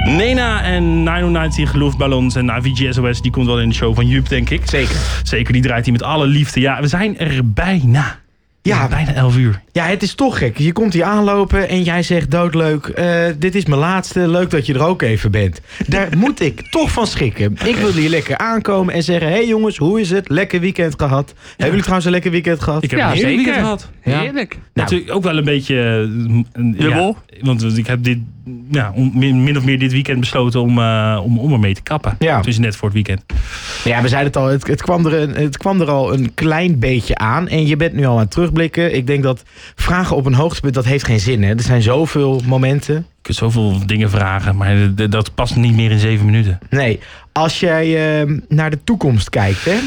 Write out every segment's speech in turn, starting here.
Nena en 990 Luftballons en Avicii SOS, die komt wel in de show van Joep, denk ik. Zeker, die draait hij met alle liefde. Ja, we zijn er bijna. Ja, bijna 11 uur. Ja, het is toch gek. Je komt hier aanlopen en jij zegt doodleuk, dit is mijn laatste, leuk dat je er ook even bent. Daar moet ik toch van schrikken. Ik wil hier lekker aankomen en zeggen, hey jongens, hoe is het? Lekker weekend gehad. Hebben jullie trouwens een lekker weekend gehad? Ik heb een heerlijk weekend gehad. Heerlijk. Natuurlijk ook wel een beetje dubbel. Want ik heb dit min of meer dit weekend besloten om ermee te kappen. Ja. Dus net voor het weekend. Ja, we zeiden het al, het kwam er al een klein beetje aan. En je bent nu al aan het terugblikken. Ik denk dat vragen op een hoogtepunt, dat heeft geen zin. Hè? Er zijn zoveel momenten. Je kunt zoveel dingen vragen, maar dat past niet meer in 7 minuten. Nee, als jij naar de toekomst kijkt, hè?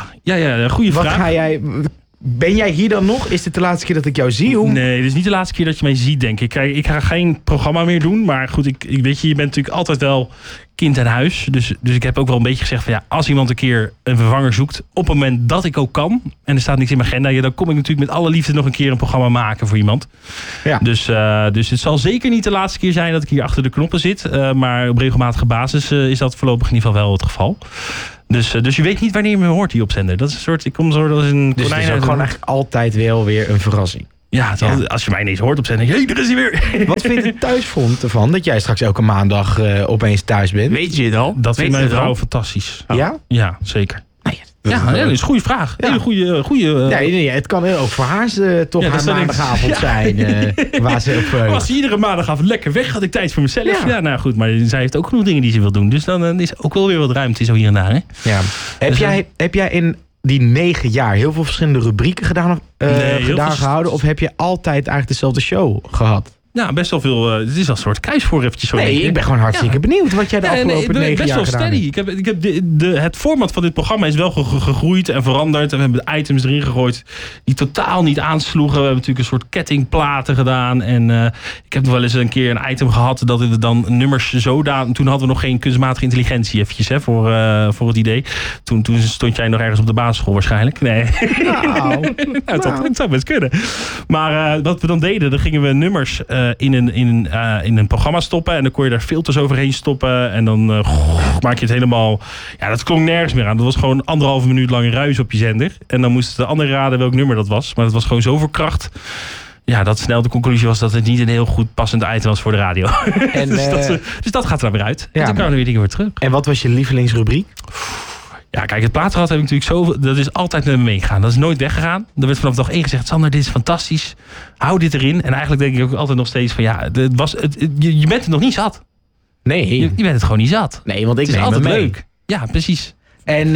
Ja, goede vraag. Wat ga jij... Ben jij hier dan nog? Is dit de laatste keer dat ik jou zie? Nee, dit is niet de laatste keer dat je mij ziet, denk ik. Kijk, ik ga geen programma meer doen. Maar goed, je bent natuurlijk altijd wel kind aan huis. Dus ik heb ook wel een beetje gezegd van als iemand een keer een vervanger zoekt, op het moment dat ik ook kan, en er staat niks in mijn agenda, dan kom ik natuurlijk met alle liefde nog een keer een programma maken voor iemand. Ja. Dus het zal zeker niet de laatste keer zijn dat ik hier achter de knoppen zit. Maar op regelmatige basis is dat voorlopig in ieder geval wel het geval. Dus je weet niet wanneer je me hoort hier op zender. Dat is een soort, ik kom zo als een konijn. Dus het is ook gewoon eigenlijk altijd wel weer een verrassing. Ja, als je mij ineens hoort op zender, denk je, hey, daar is hij weer. Wat vindt de thuisfront ervan dat jij straks elke maandag opeens thuis bent? Weet je het al? Dat vindt mijn vrouw fantastisch. Oh. Ja? Ja, zeker. Ja, dat is een goede vraag. Ja. Hele goede. Nee, het kan ook voor haar toch haar maandagavond zijn. Waar ze op, als ze iedere maandagavond lekker weg, had ik tijd voor mezelf. Ja, nou goed, maar zij heeft ook genoeg dingen die ze wil doen. Dus dan is ook wel weer wat ruimte zo hier en daar. Hè? Ja. Heb jij in die 9 jaar heel veel verschillende rubrieken gehouden? Of heb je altijd eigenlijk dezelfde show gehad? Nou, best wel veel. Het is al een soort kruisvoorreftje zo. Nee, ik ben gewoon hartstikke benieuwd wat jij de afgelopen 9 jaar gedaan hebt. Best wel steady. Het format van dit programma is wel gegroeid en veranderd. En we hebben items erin gegooid die totaal niet aansloegen. We hebben natuurlijk een soort kettingplaten gedaan. En ik heb nog wel eens een keer een item gehad dat we dan nummers zodanig. Toen hadden we nog geen kunstmatige intelligentie eventjes voor het idee. Toen stond jij nog ergens op de basisschool waarschijnlijk. Nee. Dat zou best kunnen. Maar wat we dan deden, dan gingen we nummers in een programma stoppen. En dan kon je daar filters overheen stoppen. En dan maak je het helemaal. Ja, dat klonk nergens meer aan. Dat was gewoon 1,5 minuut lang ruis op je zender. En dan moesten de anderen raden welk nummer dat was. Maar dat was gewoon zo verkracht. Ja, dat snel de conclusie was dat het niet een heel goed passend item was voor de radio. En, dus dat gaat er dan weer uit. Ja, en toen kwamen er weer dingen weer terug. En wat was je lievelingsrubriek? Ja, kijk, het platenrad heb ik natuurlijk zo. Dat is altijd met me meegegaan. Dat is nooit weggegaan. Er werd vanaf dag 1 gezegd: Sander, dit is fantastisch. Hou dit erin. En eigenlijk denk ik ook altijd nog steeds van je bent het nog niet zat. Nee. Je bent het gewoon niet zat. Nee, want ik het is neem altijd mee. leuk. Ja, precies. En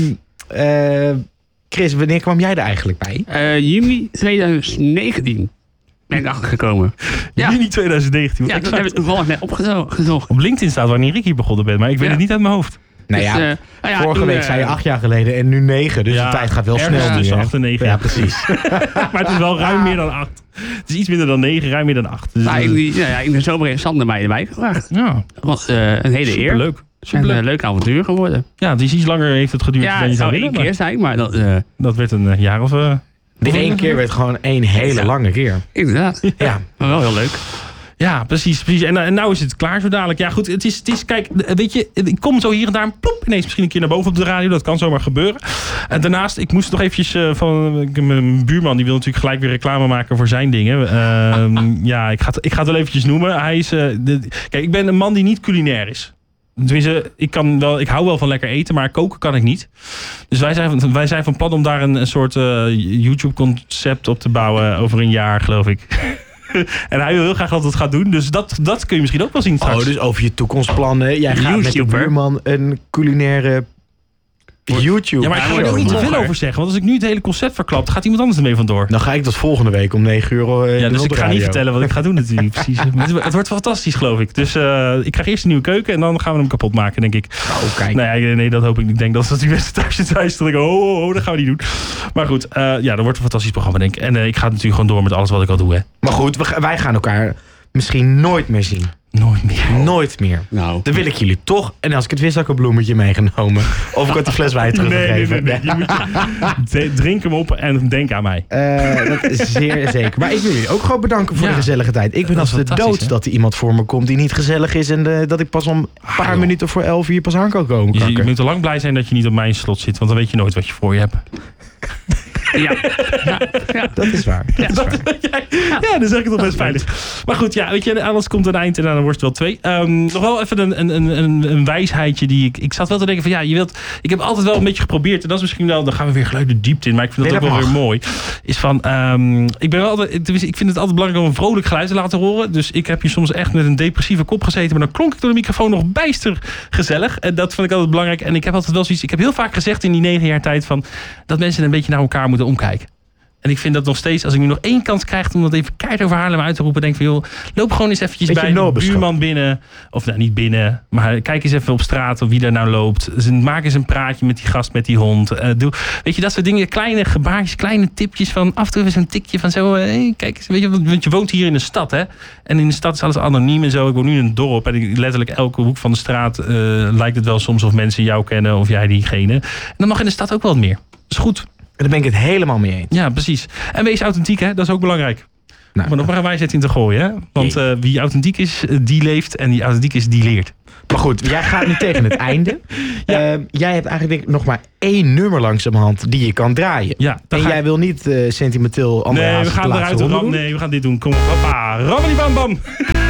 Chris, wanneer kwam jij er eigenlijk bij? Juni 2019. Ben ik achtergekomen. Juni 2019. Ja, dat heb ik toevallig net opgezocht. Op LinkedIn staat wanneer ik hier begonnen ben, maar ik weet het niet uit mijn hoofd. Nou ja, vorige week zei je 8 jaar geleden en nu 9. Dus de tijd gaat wel snel. Tussen 8 en 9. Ja, precies. Maar het is wel ruim meer dan 8. Het is iets minder dan 9, ruim meer dan 8. Dus in de zomer heeft Sander mij erbij gevraagd. Ja. Dat was een hele eer. Leuk. Een leuk avontuur geworden. Ja, het is iets langer heeft het geduurd dan je zou willen. Ja, het zou 1 keer zijn, maar dat werd een jaar of... Die 1 keer werd gewoon 1 hele lange keer. Inderdaad. Ja. Maar wel heel leuk. Ja, precies. En nou is het klaar zo dadelijk. Ja, goed, het is kijk, weet je, ik kom zo hier en daar plop, ineens misschien een keer naar boven op de radio. Dat kan zomaar gebeuren. En daarnaast, ik moest nog eventjes mijn buurman, die wil natuurlijk gelijk weer reclame maken voor zijn dingen. Ja, ik ga het wel eventjes noemen. Hij is, kijk, ik ben een man die niet culinair is. Tenminste, ik hou wel van lekker eten, maar koken kan ik niet. Dus wij zijn van plan om daar een soort YouTube-concept op te bouwen over een jaar, geloof ik. En hij wil heel graag dat het gaat doen. Dus dat kun je misschien ook wel zien straks. Oh, dus over je toekomstplannen. Jij gaat met je buurman een culinaire YouTube. Ja, maar ik ga er ook niet te veel over zeggen. Want als ik nu het hele concept verklap, gaat iemand anders ermee vandoor. Dan ga ik dat volgende week om 9 uur. Ja, dus ik ga niet vertellen wat ik ga doen natuurlijk. Precies. Het wordt fantastisch, geloof ik. Dus ik krijg eerst een nieuwe keuken en dan gaan we hem kapot maken, denk ik. Oh, kijk. Nee, dat hoop ik niet. Ik denk dat die mensen thuis zitten luisteren. Dat gaan we niet doen. Maar goed, dat wordt een fantastisch programma, denk ik. En ik ga natuurlijk gewoon door met alles wat ik al doe. Hè. Maar goed, wij gaan elkaar misschien nooit meer zien. Nooit meer. Nooit meer. Nou. Dan wil ik jullie toch, en als ik het wist, had ik een bloemetje meegenomen. Of ik had de fles wijn teruggegeven. Nee. Je moet drink hem op en denk aan mij. Dat is zeer zeker. Maar ik wil jullie ook gewoon bedanken voor de gezellige tijd. Ik ben als de dood dat er iemand voor me komt die niet gezellig is. En dat ik pas om een paar minuten voor 11 hier pas aan kan komen. Je moet al lang blij zijn dat je niet op mijn slot zit. Want dan weet je nooit wat je voor je hebt. Ja. Dat is waar. Ja, dan zeg ik het nog best veilig. Maar goed, ja, weet je, alles komt een eind en dan wordt het wel 2. Nog wel even een wijsheidje die ik zat wel te denken van ik heb altijd wel een beetje geprobeerd. En dat is misschien wel, dan gaan we weer gelijk de diepte in. Maar ik vind dat ook wel weer mooi. Is van, ik ben wel altijd, ik vind het altijd belangrijk om een vrolijk geluid te laten horen. Dus ik heb hier soms echt met een depressieve kop gezeten. Maar dan klonk ik door de microfoon nog bijster gezellig. En dat vond ik altijd belangrijk. En ik heb altijd wel zoiets, ik heb heel vaak gezegd in die 9 jaar tijd van dat mensen een beetje naar elkaar moeten omkijken. En ik vind dat nog steeds, als ik nu nog 1 kans krijg om dat even keihard over Haarlem uit te roepen, denk van joh, loop gewoon eens eventjes bij de buurman binnen. Of nou, niet binnen, maar kijk eens even op straat of wie daar nou loopt. Maak eens een praatje met die gast, met die hond. Weet je, dat soort dingen, kleine gebaartjes, kleine tipjes van af en toe even zo'n tikje van zo. Kijk eens, weet je, want je woont hier in de stad, hè. En in de stad is alles anoniem en zo. Ik woon nu in een dorp en letterlijk elke hoek van de straat lijkt het wel soms of mensen jou kennen of jij diegene. En dan mag in de stad ook wel wat meer. Dat is goed. Daar ben ik het helemaal mee eens. Ja, precies. En wees authentiek, hè? Dat is ook belangrijk. Maar nog maar een wijsheid in te gooien, hè? Want wie authentiek is, die leeft. En die authentiek is, die leert. Maar goed, jij gaat nu tegen het einde. Ja. Jij hebt eigenlijk nog maar 1 nummer langzamerhand die je kan draaien. Ja, en jij wil niet sentimenteel Nee, we gaan eruit. Nee, we gaan dit doen. Kom op, papa. Rammeli bam bam.